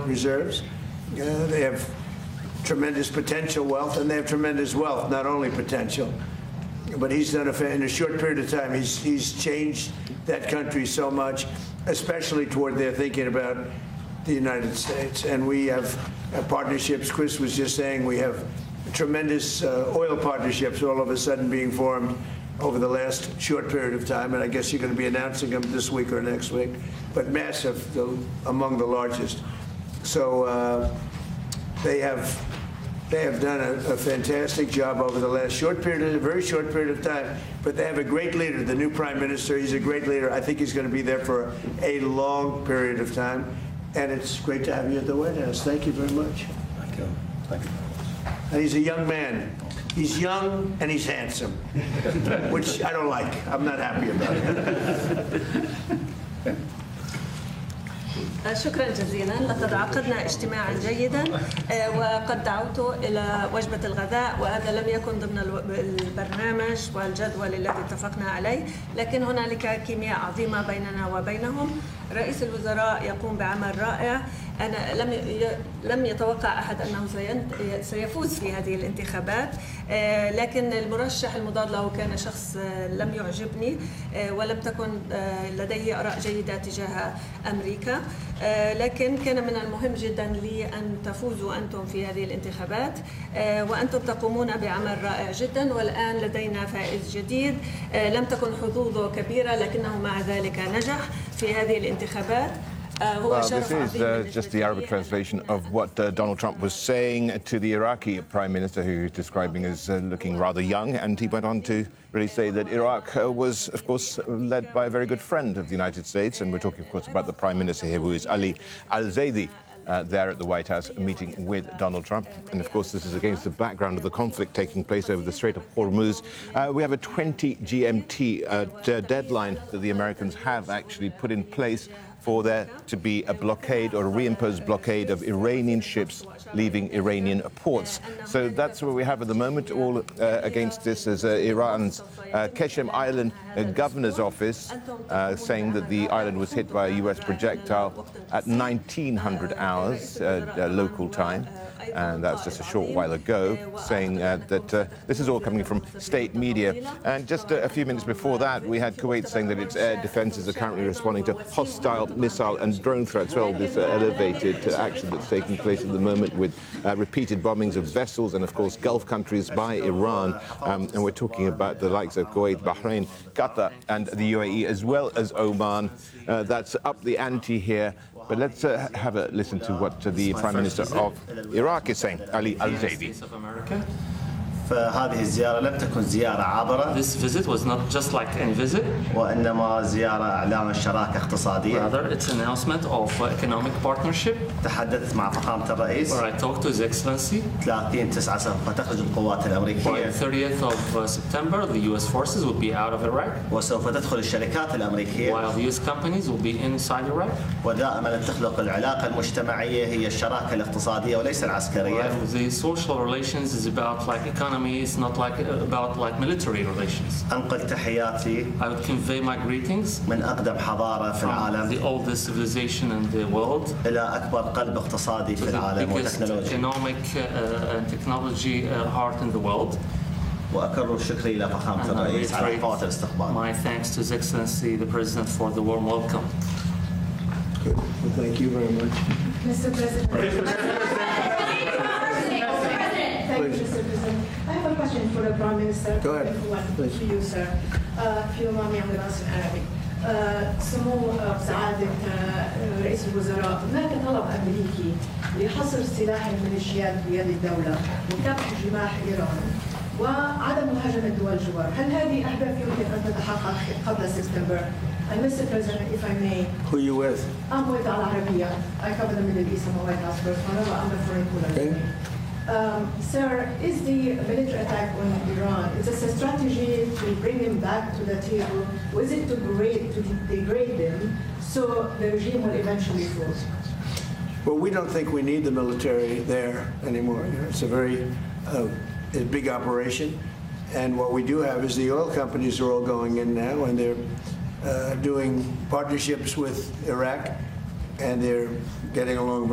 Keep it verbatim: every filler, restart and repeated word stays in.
reserves. Uh, they have tremendous potential wealth, and they have tremendous wealth, not only potential. But he's done a, in a short period of time, he's, he's changed that country so much, especially toward their thinking about the United States. And we have uh, partnerships. Chris was just saying we have tremendous uh, oil partnerships all of a sudden being formed over the last short period of time. And I guess you're going to be announcing them this week or next week. But massive, the, among the largest. So uh, they have they have done a, a fantastic job over the last short period, a very short period of time. But they have a great leader, the new prime minister. He's a great leader. I think he's going to be there for a long period of time. And it's great to have you at the White House. Thank you very much. Thank you. Thank you. And he's a young man. He's young and he's handsome, which I don't like. I'm not happy about it. شكرا جزيلا. لقد عقدنا اجتماعا جيدا وقد دعوته إلى وجبة الغداء، وهذا لم يكن ضمن البرنامج والجدول الذي اتفقنا عليه، لكن هنالك كيمياء عظيمة بيننا وبينهم. رئيس الوزراء يقوم بعمل رائع. أنا لم لم يتوقع أحد أنه سيفوز في هذه الانتخابات، لكن المرشح المضاد له كان شخص لم يعجبني ولم تكن لديه آراء جيدة تجاه أمريكا، لكن كان من المهم جدا لي أن تفوزوا أنتم في هذه الانتخابات، وأنتم تقومون بعمل رائع جدا. والآن لدينا فائز جديد لم تكن حظوظه كبيرة لكنه مع ذلك نجح في هذه الانتخابات. Well, this is uh, just the Arabic translation of what uh, Donald Trump was saying to the Iraqi Prime Minister, who he's describing as uh, looking rather young. And he went on to really say that Iraq uh, was, of course, led by a very good friend of the United States. And we're talking, of course, about the Prime Minister here, who is Ali Al-Zaidi, uh, there at the White House, meeting with Donald Trump. And, of course, this is against the background of the conflict taking place over the Strait of Hormuz. Uh, we have a twenty G M T uh, d- deadline that the Americans have actually put in place for there to be a blockade or a reimposed blockade of Iranian ships leaving Iranian ports. So that's what we have at the moment. All uh, against this is uh, Iran's uh, Keshem Island uh, governor's office uh, saying that the island was hit by a U S projectile at nineteen hundred hours uh, uh, local time. And that's just a short while ago, saying uh, that uh, this is all coming from state media. And just a, a few minutes before that, we had Kuwait saying that its air defenses are currently responding to hostile missile and drone threats. Well, this uh, elevated uh, action that's taking place at the moment with uh, repeated bombings of vessels and, of course, Gulf countries by Iran. Um, and we're talking about the likes of Kuwait, Bahrain, Qatar, and the U A E, as well as Oman. Uh, that's up the ante here. But let's uh, have a listen to what uh, the Prime Minister of Iraq is saying, Ali Al-Zaidi. فهذه الزيارة لم تكن زيارة عابرة. This visit was not just like any visit. وإنما زيارة إعلان شراكة اقتصادية. Rather, it's an announcement of economic partnership. تحدثت مع فخامة الرئيس. Where I talked to His Excellency. ثلاثين تسعة سوف تخرج القوات الأمريكية. By the thirtieth of September, the U S forces will be out of Iraq. وسوف تدخل الشركات الأمريكية. While the U S companies will be inside Iraq. ودائما تخلق العلاقة المجتمعية هي الشراكة الاقتصادية وليس العسكرية. Well, the social relations is about like economy. It's not like about like military relations. أنقل تحياتي. I would convey my greetings. من أقدم حضارة في العالم. The oldest civilization in the world. إلى أكبر قلب اقتصادي في العالم وتكنولوجيا. Economic uh, and technology uh, heart in the world. وأكرر شكري إلى فخامة الرئيس على حفاوة الاستقبال. My thanks to His Excellency the President for the warm welcome. Good. Well, thank you very much. Mister President. I have a question for the Prime Minister. Go ahead. One to you, sir. في يوم يعمل راس العربي. سمو سعادة رئيس الوزراء، هناك طلب أمريكي لحصر سلاح الميليشيات بيد الدولة وكبح جماح إيران وعدم مهاجمة دول الجوار. هل هذه أهداف يمكن أن تتحقق قبل سبتمبر؟ And Mister President, if I may. Who are you with? I'm with Al Arabiya. I cover the Middle East and the White House first. I'm the foreign policy. Um, sir, is the military attack on Iran, is this a strategy to bring them back to the table, or is it to, grade, to degrade them so the regime will eventually fall? Well, we don't think we need the military there anymore. You know, it's a very uh, a big operation. And what we do have is the oil companies are all going in now, and they're uh, doing partnerships with Iraq, and they're getting along very